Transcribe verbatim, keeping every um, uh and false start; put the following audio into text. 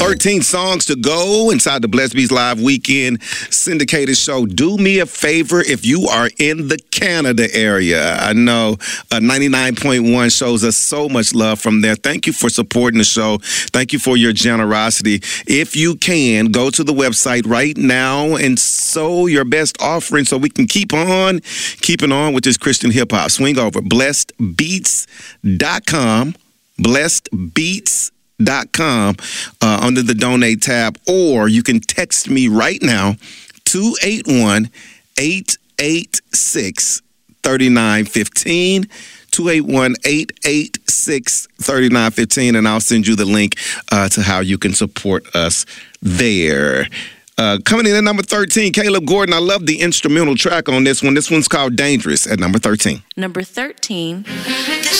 thirteen songs to go inside the Blessed Beats Live Weekend syndicated show. Do me a favor if you are in the Canada area. I know uh, ninety-nine point one shows us so much love from there. Thank you for supporting the show. Thank you for your generosity. If you can, go to the website right now and sow your best offering so we can keep on keeping on with this Christian hip hop. Swing over blessed beats dot com, blessed beats dot com uh, under the donate tab, or you can text me right now, two eight one, eight eight six, three nine one five, two eight one, eight eight six, three nine one five, and I'll send you the link uh, to how you can support us there. Uh, coming in at number thirteen, Caleb Gordon. I love the instrumental track on this one. This one's called Dangerous at number thirteen. Number thirteen.